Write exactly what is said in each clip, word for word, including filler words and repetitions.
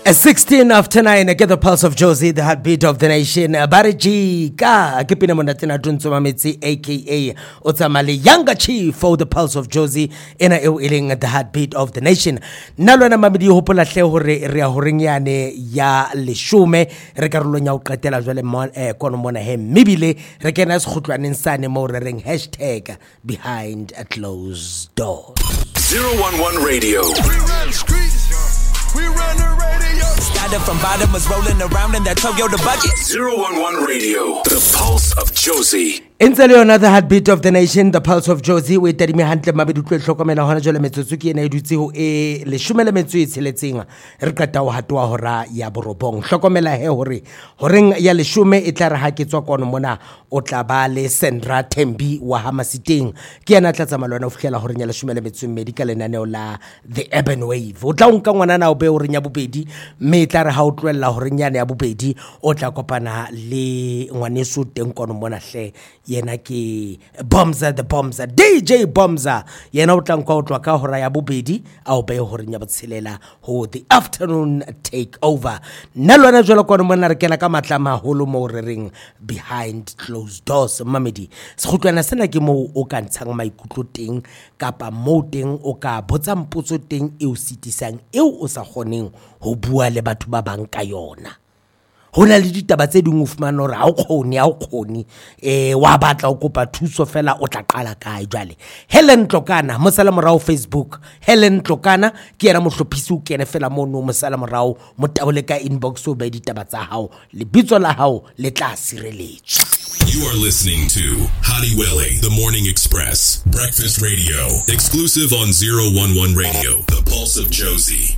At sixteen after nine, I get the pulse of Josie, the heartbeat of the nation. Bariji ka kipina monatina tunso mamitsi, aka Otsamali Younger Chief for the pulse of Josie in a iling the heartbeat of the nation. Nalwana mamidi hopola hle hore rea horingyane ya leshume rekarolo nya ukatela jwale mon eh kono mona he mibile rekena skhutlwana insane mo reng hashtag behind a closed door. zero one one Radio. We run the streets. We run the radio. Started from bottom, was rolling around in that Toyota bucket. zero one one Radio. The pulse of Josie. Inside another heartbeat of the nation, the pulse of Josie. We tell me handle mabidu tlo hlokomela hona jole metsuzuki ena idutse ho e le shumele metsu e tsheletseng re qeta ho hatwa hora ya borobong hlokomela he hore horeng ya le shume e tla re ha ke tswa kono mona o tla ba le Sandra Thembi wa Hamasiteng ke yana tla tsamalwana o fihlela hore nya le shumele metsu medical lenaneo la the urban wave o tla nka ngwana na o be hore nya bobedi me tla re ha o tlwella hore nya ya bobedi o tla kopana le ngwaneso teng kono mona hle yena ke Bomza the Bomza D J Bomza yena o tla nka o tlwa ka hora ya bobedi a o be hore nya botshelela ho the afternoon take over nalwana jwalo kono mona re kena ka matla maholo mo re reng behind closed doors mamedi sekhutlwana sena ke mo o ka ntshang maikutlo teng kapa mo teng o ka botsa mpotso teng e o sitisang e o sa kgoneng ho bua le batho ba bang ka yona. Hona le ditaba tse ding o fumana hore ha o khone ha o khone eh wa batla o kopa thuso fela o tla qala kae jwale Helen Tlokana mosala morao Facebook Helen Tlokana ke yena mohlophisi o kene fela mono mosala morao mo tabole ka inbox o ba ditaba tsa hao le bitso la hao le tla sireletswa. You are listening to Hadiwele, the Morning Express, Breakfast Radio, exclusive on zero one one Radio, the pulse of Josie.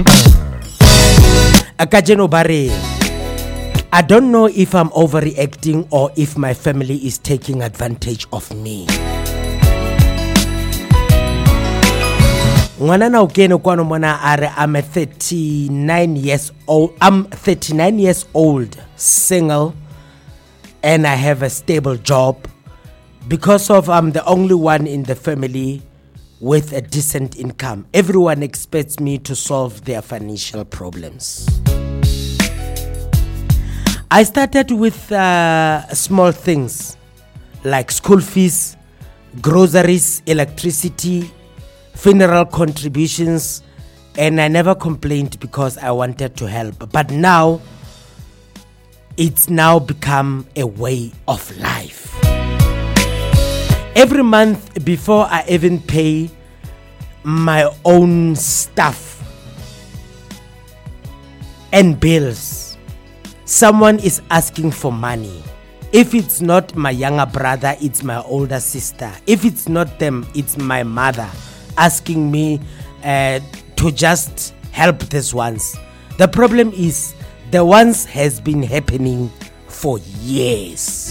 Akajeno bare I don't know if I'm overreacting or if my family is taking advantage of me. Ngwana o kene kwano mona are I'm a thirty-nine years old. I'm thirty-nine years old, single, and I have a stable job. Because of I'm the only one in the family with a decent income. Everyone expects me to solve their financial problems. I started with uh, small things like school fees, groceries, electricity, funeral contributions, and I never complained because I wanted to help. But now, it's now become a way of life. Every month before I even pay my own stuff and bills, someone is asking for money. If it's not my younger brother, it's my older sister. If it's not them, it's my mother asking me uh, to just help these ones. The problem is the ones has been happening for years.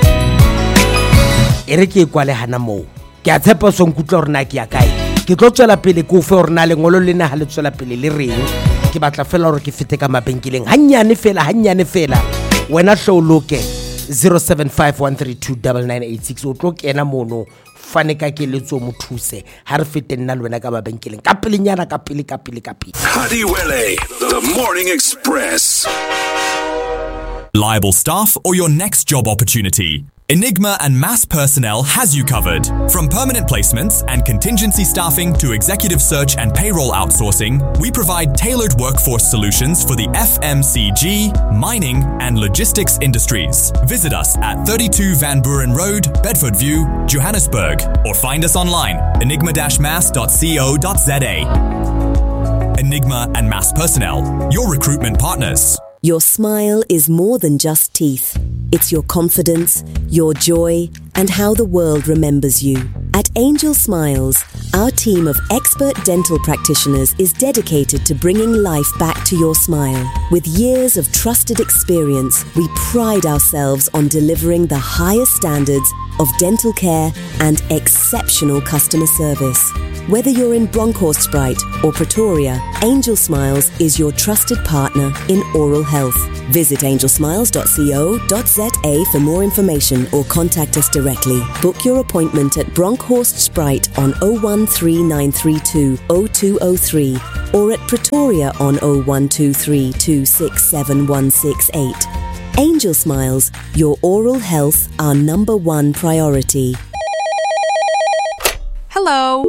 Ereke kwale hana mo. Ke a tshepa so nkutla rona ke ya kae. Ke tlo tswela pele ko fe rona le ngolo le na ha le tswela pele le reng. Ke batla fela hore ke fete ka mabenkeleng hanyane fela hanyane fela wena hlo loke zero seven five one three two nine nine eight six o tlo kena mono fane ka ke letso mo thuse ha re fete nna le wena ka mabenkeleng ka pelenyana ka pele ka pele ka pele. Hadiwele, the Morning Express. Liable staff or your next job opportunity? Enigma and Mass Personnel has you covered. From permanent placements and contingency staffing to executive search and payroll outsourcing, we provide tailored workforce solutions for the F M C G, mining and logistics industries. Visit us at thirty-two Van Buren Road, Bedford View, Johannesburg, or find us online, enigma dash mass dot co dot za. Enigma and Mass Personnel, your recruitment partners. Your smile is more than just teeth. It's your confidence, your joy, and how the world remembers you. At Angel Smiles, our team of expert dental practitioners is dedicated to bringing life back to your smile. With years of trusted experience, we pride ourselves on delivering the highest standards of dental care and exceptional customer service. Whether you're in Bronkhorstspruit or Pretoria, Angel Smiles is your trusted partner in oral health. Visit angel smiles dot co dot za for more information or contact us directly. Book your appointment at Bronkhorstspruit on zero one three nine three two zero two zero three or at Pretoria on zero one two three two six seven one six eight. Angel Smiles, your oral health, our number one priority. Hello.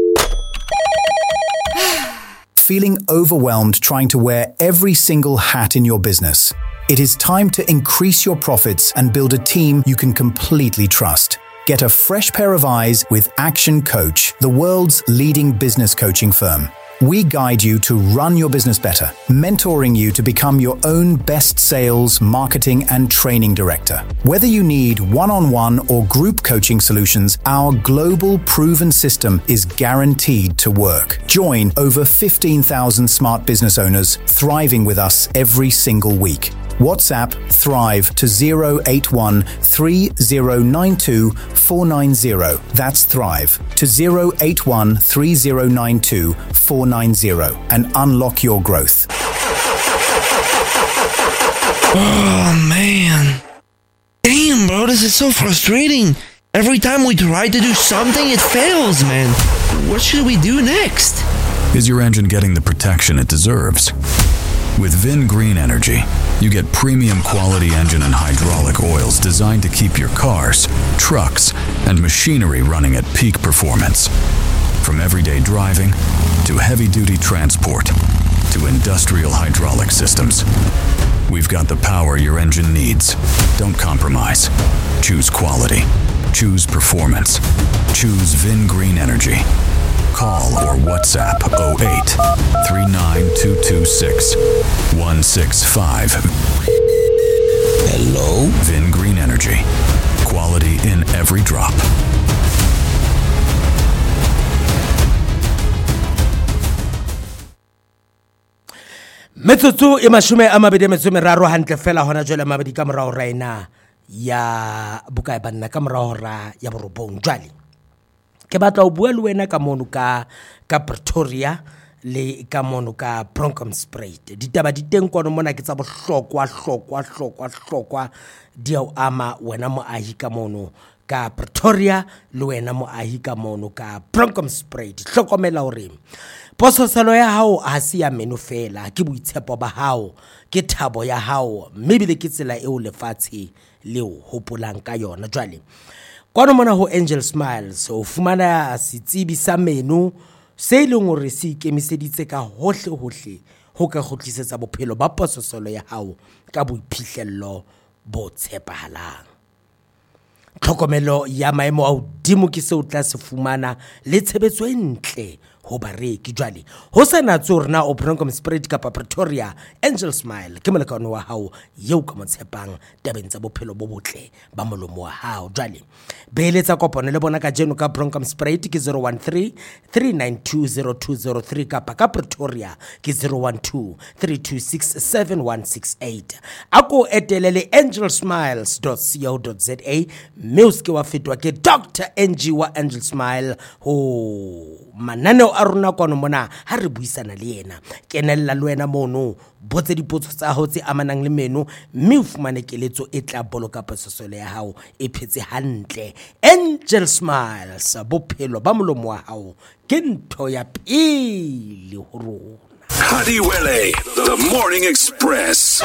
Feeling overwhelmed trying to wear every single hat in your business? It is time to increase your profits and build a team you can completely trust. Get a fresh pair of eyes with Action Coach, the world's leading business coaching firm. We guide you to run your business better, mentoring you to become your own best sales, marketing, and training director. Whether you need one-on-one or group coaching solutions, our global proven system is guaranteed to work. Join over fifteen thousand smart business owners thriving with us every single week. WhatsApp Thrive to zero eight one three zero nine two four nine zero. That's Thrive to zero eight one three zero nine two four nine zero and unlock your growth. Oh man. Damn, bro, this is so frustrating. Every time we try to do something, it fails, man. What should we do next? Is your engine getting the protection it deserves? With Vin Green Energy, you get premium quality engine and hydraulic oils designed to keep your cars, trucks, and machinery running at peak performance. From everyday driving to heavy-duty transport to industrial hydraulic systems, we've got the power your engine needs. Don't compromise. Choose quality. Choose performance. Choose Vin Green Energy. Call or WhatsApp zero eight three nine two two six one six five. Hello? Vin Green Energy. Quality in every drop. Metsotso e mashume a mabedi metso meraro hantle fela hona jwale mabedi ka morao raina ya buka e banna ka morao ra ya borobong jwale ke batla o bua le wena ka mono ka ka Pretoria le ka mono ka Bronkhorstspruit ditaba di teng kono mona ke tsa bohlokwa hlokwa hlokwa hlokwa di o ama wena moahi ka mono ka Pretoria le wena moahi ka mono ka Bronkhorstspruit hlokomela hore pososelo ya hao ha se ya meno fela ke boitshepo ba hao ke thabo ya hao mme bile ke tsela e o lefatshe leo hopolang ka yona jwale kono mona ho Angel Smiles o fumana setsibi sa menu se ile ngore se ikemiseditse ka hohle hohle ho ka khotlisetsa bophelo ba pososelo ya hao ka boiphihlello bo tshepahalang. Tlhokomelo ya maemo a hodimo ke se o tla se fumana le tshebetso e ntle ho bareki jwale ho sena tsorna o Bronkhorstspruit kapa Pretoria Angel Smile ke molekane wa hao yeo ka motshepang tabeng tsa bophelo bo botle ba molomo wa hao jwale beeletsa kopano le bona ka jeno ka Bronkhorstspruit ke zero one three three nine two zero two zero three kapa ka Pretoria ke zero one two three two six seven one six eight ako etelele angel smiles dot co dot za music wa fetwa ke Doctor N G wa Angel Smile ho mananeo a rona kono mona ha re buisana le yena kenella le wena mono botse dipotso tsa hao tse amanang le meno mme o fumane keletso e tla boloka pososelo ya hao e phetse hantle. Angel Smiles bophelo ba molomo wa hao ke ntho ya pele ho rona. Hadiwele, the Morning Express.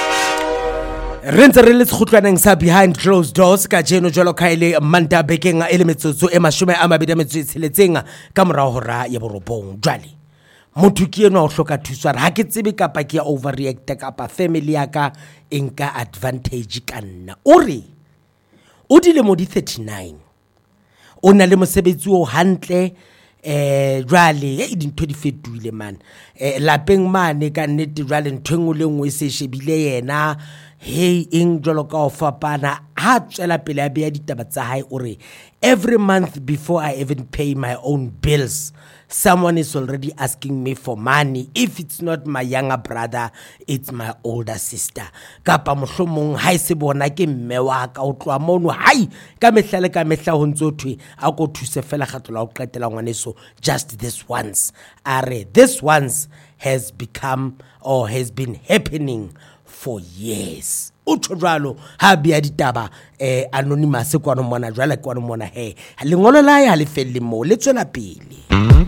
Rentse re le tshutlaneng sa behind closed doors ka jeno jwalo ka ile manta bekeng a ele metsotso e mashume a mabedi a metso e tsheletseng ka morao hora ya borobong jwale motho ke eno a hloka thuso ha ke tsebe kapa ke overreact kapa family ya ka enka advantage ka nna o re o dile mo di thirty-nine o na le mosebetsi o hantle eh jwale e dintho di fetoile man eh lapeng mane ka nnete jwale ntho le ngwe se shebile yena hey ing jolo ka ofapana ha tsela pele ya be ya ditaba tsa hae ore every month before I even pay my own bills someone is already asking me for money. If it's not my younger brother, it's my older sister. Kapa mohlomong ha se bona ke mme wa ka o tloa mono hai ka mehla le ka mehla ho ntso thwe a go thuse fela kgathola o qetela ngwaneso just this once. Are this once has become or has been happening for years. Utsho jwalo ha bia ditaba eh anonymous kwa no mona jwale kwa no mona he lengolo la ya le felle mo le tswela pele.